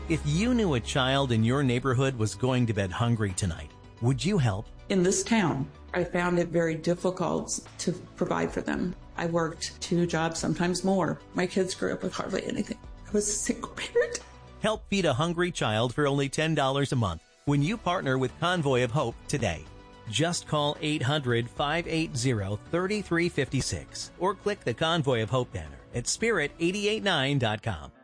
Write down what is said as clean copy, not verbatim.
If you knew a child in your neighborhood was going to bed hungry tonight, would you help? In this town, I found it very difficult to provide for them. I worked 2 jobs, sometimes more. My kids grew up with hardly anything. I was a single parent. Help feed a hungry child for only $10 a month when you partner with Convoy of Hope today. Just call 800-580-3356 or click the Convoy of Hope banner at spirit889.com.